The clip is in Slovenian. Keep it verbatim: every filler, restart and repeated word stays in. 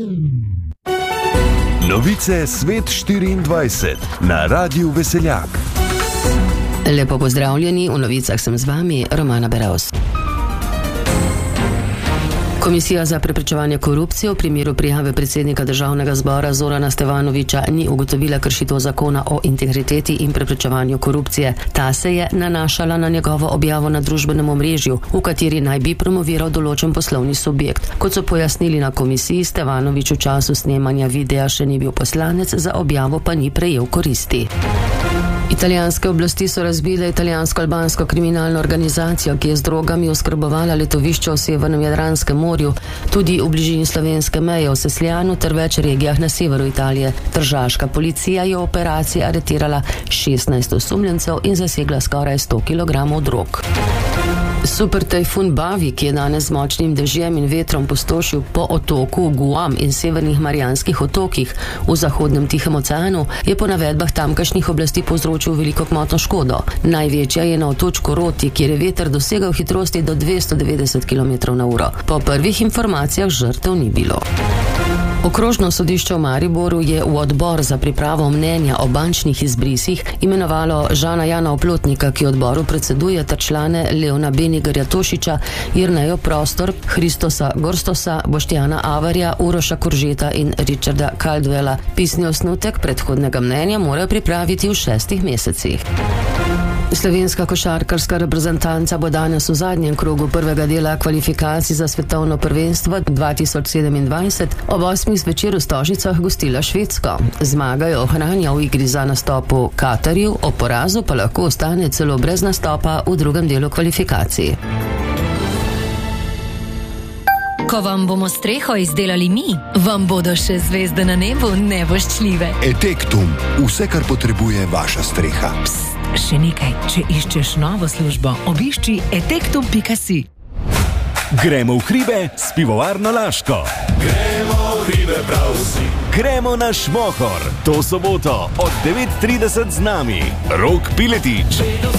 Novice Svet štiriindvajset na Radiu Veseljak. Lepo pozdravljeni, v novicah sem z vami, Romana Beravs. Komisija za preprečevanje korupcije v primeru prijave predsednika Državnega zbora Zorana Stevanovića ni ugotovila kršitev zakona o integriteti in preprečevanju korupcije. Ta se je nanašala na njegovo objavo na družbenem omrežju, v kateri naj bi promoviral določen poslovni subjekt. Kot so pojasnili na komisiji, Stevanović v času snemanja videa še ni bil poslanec, za objavo pa ni prejel koristi. Italijanske oblasti so razbile italijansko-albansko kriminalno organizacijo, ki je z drogami oskrbovala letovišče v severnem Jadranskem morju, tudi v bližini slovenske meje v Sesljanu ter več regijah na severu Italije. Tržaška policija je v operaciji aretirala šestnajst osumljencev in zasegla skoraj sto kilogramov drog. Super tajfun Bavi, ki je danes z močnim dežjem in vetrom pustošil po otoku Guam in severnih Marijanskih otokih v zahodnem Tihem oceanu, je po navedbah tamkajšnjih oblasti povzročil veliko gmotno škodo. Največja je na otočku Roti, kjer je veter dosegal hitrosti do dvesto devetdeset kilometrov na uro. Po prvih informacijah žrtev ni bilo. Okrožno sodišče v Mariboru je v odbor za pripravo mnenja o bančnih izbrisih imenovalo Žana Jana Oplotnika, ki odboru predseduje, ter člane Leona Benigarja Tošiča, Jernejo Prostor, Hristosa Gorstosa, Boštjana Avarja, Uroša Koržeta in Richarda Caldwella. Pisni osnutek predhodnega mnenja morajo pripraviti v šestih mesecih. Slovenska košarkarska reprezentanca bo danes v zadnjem krogu prvega dela kvalifikacij za svetovno prvenstvo dva tisoč sedemindvajset ob osmih zvečer v Stožicah gostila Švedsko. Zmaga jo ohranja v igri za nastop v Katarju, o porazu pa lahko ostane celo brez nastopa v drugem delu kvalifikacij. Ko vam bomo streho izdelali mi, vam bodo še zvezde na nebu nevoščljive. Etektum, vse, kar potrebuje vaša streha. Psst, še nekaj, če iščeš novo službo, obišči etektum pika si. Gremo v hribe s pivovarno Laško. Gremo v hribe prav vsi. Gremo na Šmohor, to soboto od devet trideset z nami. Rok Piletič.